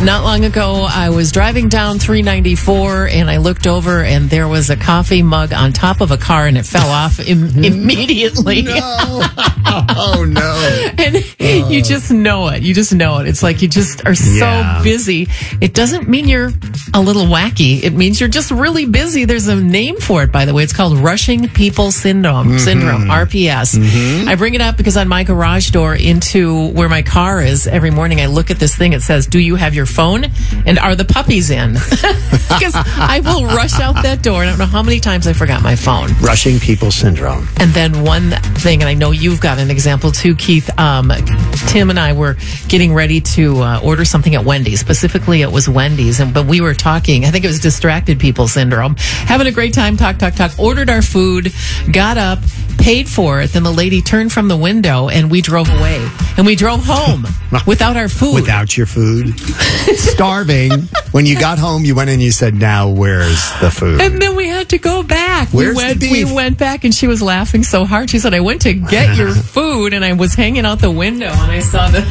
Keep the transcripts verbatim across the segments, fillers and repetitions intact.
Not long ago, I was driving down three ninety-four and I looked over and there was a coffee mug on top of a car and it fell off Im- immediately. No. Oh, no. And uh. you just know it. You just know it. It's like you just are so Yeah. busy. It doesn't mean you're a little wacky. It means you're just really busy. There's a name for it, by the way. It's called Rushing People Syndrome, mm-hmm. Syndrome, R P S. Mm-hmm. I bring it up because on my garage door into where my car is, every morning I look at this thing. It says, do you have your phone? And are the puppies in? Because I will rush out that door. And I don't know how many times I forgot my phone. Rushing People Syndrome. And then one thing, and I know you've got an example too, Keith. Um, Tim and I were getting ready to uh, order something at Wendy's. Specifically, it was Wendy's. And but we were talking, I think it was distracted people syndrome. Having a great time, talk, talk, talk. Ordered our food, got up, paid for it. Then the lady turned from the window and we drove away. And we drove home without our food. Without your food. Starving. When you got home, you went in and you said, now where's the food? And then we had to go back. Where's we went, the beef? We went back and she was laughing so hard. She said, I went to get your food and I was hanging out the window and I saw the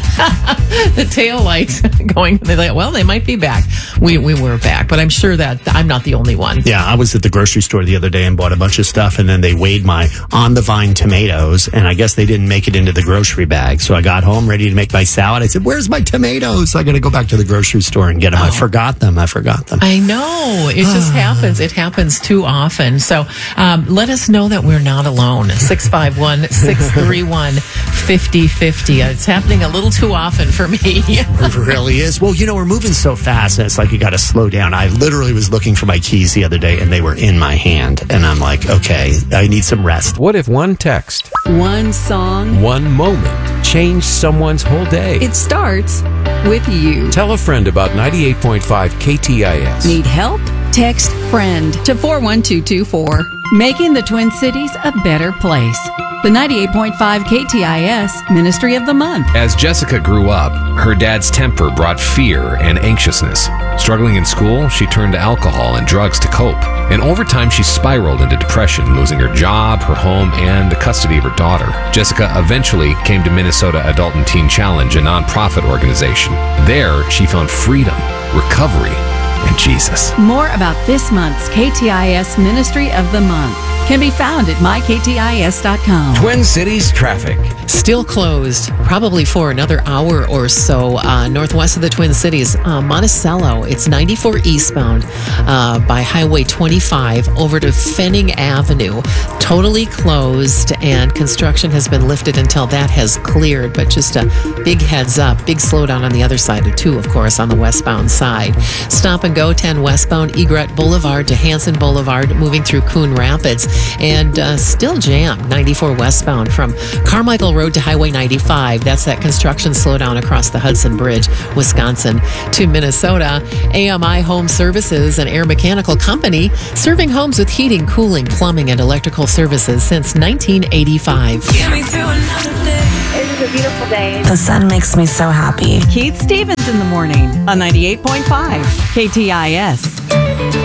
the tail lights going. They're like, well, they might be back. We we were back, but I'm sure that I'm not the only one. Yeah, I was at the grocery store the other day and bought a bunch of stuff, and then they weighed my on-the-vine tomatoes, and I guess they didn't make it into the grocery bag. So I got home ready to make my salad. I said, where's my tomatoes? I got to go back to the grocery store and get them. Oh. I forgot them. I forgot them. I know. It just happens. It happens too often. So um, let us know that we're not alone. six five one, six three one, five zero five zero. It's happening a little too often for me. It really is. Well, you know, we're moving so fast, and it's like you got to slow down. I literally was looking for my keys the other day, and they were in my hand. And I'm like, okay, I need some rest. What if one text, one song, one moment changed someone's whole day? It starts with you. Tell a friend about ninety-eight point five K T I S. Need help? Text FRIEND to four one two two four. Making the Twin Cities a better place. The ninety-eight point five K T I S Ministry of the Month. As Jessica grew up, her dad's temper brought fear and anxiousness. Struggling in school, she turned to alcohol and drugs to cope. And over time, she spiraled into depression, losing her job, her home, and the custody of her daughter. Jessica eventually came to Minnesota Adult and Teen Challenge, a nonprofit organization. There, she found freedom, recovery, and Jesus. More about this month's K T I S Ministry of the Month can be found at my k t i s dot com. Twin Cities traffic. Still closed, probably for another hour or so, uh, northwest of the Twin Cities. Uh, Monticello, it's ninety-four eastbound uh, by Highway twenty-five over to Fenning Avenue. Totally closed, and construction has been lifted until that has cleared. But just a big heads up, big slowdown on the other side, too, of course, on the westbound side. Stop and go ten westbound, Egret Boulevard to Hanson Boulevard, moving through Coon Rapids. And uh, still jammed, ninety-four westbound from Carmichael Road to Highway ninety-five. That's that construction slowdown across the Hudson Bridge, Wisconsin to Minnesota. A M I Home Services, an air mechanical company, serving homes with heating, cooling, plumbing, and electrical services since nineteen eighty-five. Get me through another day. It is a beautiful day. The sun makes me so happy. Keith Stevens in the morning on ninety-eight point five K T I S.